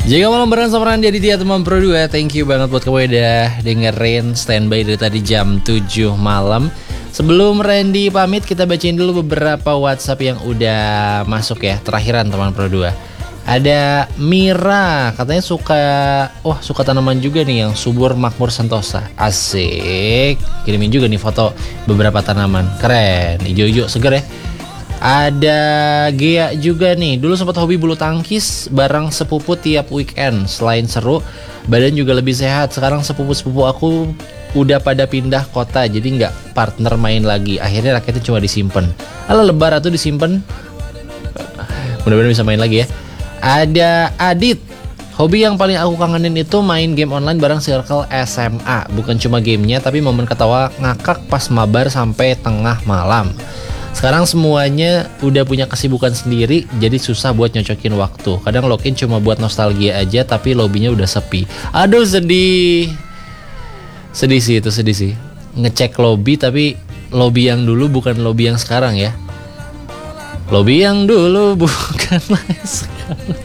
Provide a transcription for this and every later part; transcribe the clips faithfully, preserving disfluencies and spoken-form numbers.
Jika malam bareng sama Randy Aditya teman Pro dua. Thank you banget buat kamu udah dengerin standby dari tadi jam tujuh malam. Sebelum Randy pamit, kita bacain dulu beberapa WhatsApp yang udah masuk ya. Terakhiran teman Pro dua. Ada Mira, katanya suka, wah suka tanaman juga nih yang subur makmur sentosa. Asik. Kirimin juga nih foto beberapa tanaman. Keren, hijau-hijau seger ya. Ada Gea juga nih, dulu sempat hobi bulu tangkis bareng sepupu tiap weekend. Selain seru, badan juga lebih sehat. Sekarang sepupu-sepupu aku udah pada pindah kota, jadi nggak partner main lagi. Akhirnya raketnya cuma disimpan. Alah lebar atau disimpan. Mudah-mudahan bisa main lagi ya. Ada Adit, hobi yang paling aku kangenin itu main game online bareng circle S M A. Bukan cuma gamenya, tapi momen ketawa ngakak pas mabar sampai tengah malam. Sekarang semuanya udah punya kesibukan sendiri, jadi susah buat nyocokin waktu. Kadang login cuma buat nostalgia aja, tapi lobbynya udah sepi. Aduh sedih. Sedih sih itu, sedih sih. Ngecek lobby tapi lobby yang dulu bukan lobby yang sekarang ya. Lobby yang dulu bukan yang sekarang.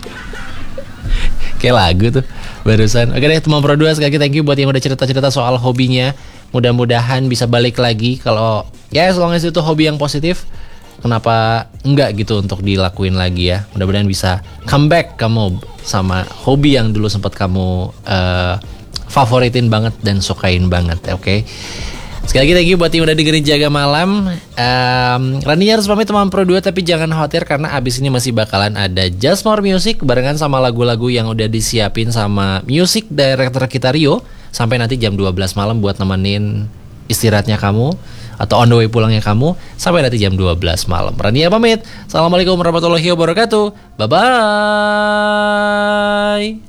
Kayak lagu tuh barusan. Oke deh teman Pro dua, sekali lagi thank you buat yang udah cerita-cerita soal hobinya. Mudah-mudahan bisa balik lagi. Kalau ya as long as itu hobi yang positif, kenapa enggak gitu untuk dilakuin lagi ya. Mudah-mudahan bisa comeback kamu sama hobi yang dulu sempat kamu uh, favoritin banget dan sukain banget. Oke okay? Sekali lagi thank you buat yang udah dengerin Jaga Malam. um, Randy harus pamit teman Pro dua, tapi jangan khawatir karena abis ini masih bakalan ada Just More Music barengan sama lagu-lagu yang udah disiapin sama music director kita Rio. Sampai nanti jam dua belas malam buat nemenin istirahatnya kamu atau on the way pulangnya kamu. Sampai nanti jam dua belas malam. Randy pamit. Assalamualaikum warahmatullahi wabarakatuh. Bye bye.